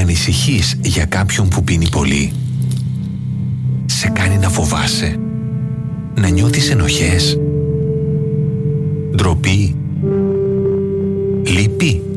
Ανησυχείς για κάποιον που πίνει πολύ? Σε κάνει να φοβάσαι? Να νιώθεις ενοχές? Ντροπή? Λύπη?